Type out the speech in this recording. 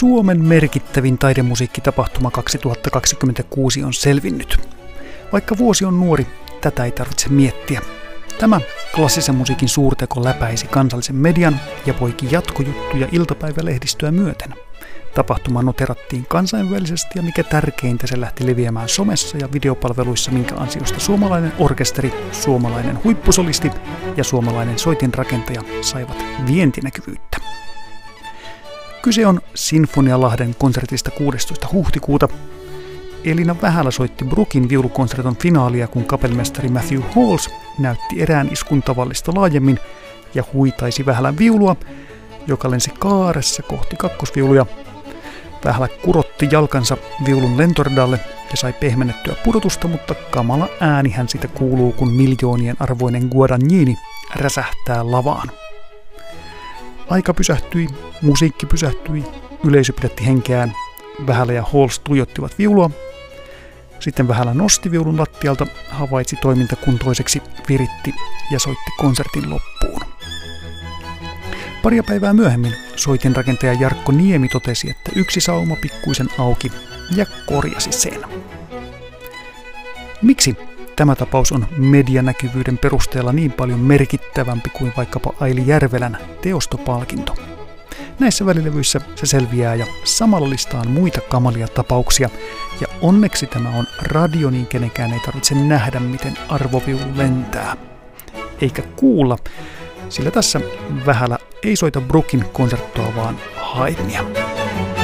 Suomen merkittävin taidemusiikkitapahtuma 2026 on selvinnyt. Vaikka vuosi on nuori, tätä ei tarvitse miettiä. Tämä klassisen musiikin suurteko läpäisi kansallisen median ja poiki jatkojuttuja iltapäivälehdistöä myöten. Tapahtuma noterattiin kansainvälisesti ja mikä tärkeintä, se lähti leviämään somessa ja videopalveluissa, minkä ansiosta suomalainen orkesteri, suomalainen huippusolisti ja suomalainen soitinrakentaja saivat vientinäkyvyyttä. Kyse on Sinfonialahden konsertista 16. huhtikuuta. Elina Vähälä soitti Bruckin viulukonserton finaalia, kun kapellimestari Matthew Halls näytti erään iskun tavallista laajemmin ja huitaisi Vähälän viulua, joka lensi kaaressa kohti kakkosviuluja. Vähälä kurotti jalkansa viulun lentoradalle ja sai pehmennettyä pudotusta, mutta kamala äänihän siitä kuuluu, kun miljoonien arvoinen Guadagnini räsähtää lavaan. Aika pysähtyi, musiikki pysähtyi, yleisö pidätti henkeään, Vähälä ja Halls tuijottivat viulua. Sitten Vähälä nosti viulun lattialta, havaitsi toimintakuntoiseksi, viritti ja soitti konsertin loppuun. Paria päivää myöhemmin soitinrakentaja Jarkko Niemi totesi, että yksi sauma pikkuisen auki ja korjasi sen. Miksi tämä tapaus on medianäkyvyyden perusteella niin paljon merkittävämpi kuin vaikkapa Aili Järvelän teostopalkinto? Näissä välilevyissä se selviää ja samalla listaan muita kamalia tapauksia. Ja onneksi tämä on radio, niin kenenkään ei tarvitse nähdä, miten arvoviulu lentää. Eikä kuulla, sillä tässä Vähälä ei soita Bruckin konserttoa, vaan Haydnia.